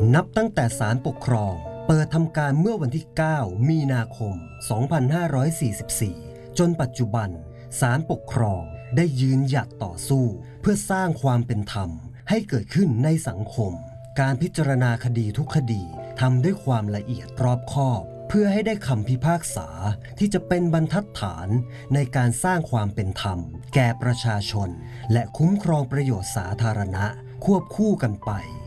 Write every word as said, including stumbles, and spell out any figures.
นับตั้งแต่ศาลปกครองเปิดทำการเมื่อวันที่ เก้า มีนาคม สองพันห้าร้อยสี่สิบสี่ จนปัจจุบันศาลปกครองได้ยืนหยัดต่อสู้เพื่อสร้างความเป็นธรรมให้เกิดขึ้นในสังคมการพิจารณาคดีทุกคดีทำด้วยความละเอียดรอบคอบเพื่อให้ได้คำพิพากษาที่จะเป็นบรรทัดฐานในการสร้างความเป็นธรรมแก่ประชาชนและคุ้มครองประโยชน์สาธารณะควบคู่กันไป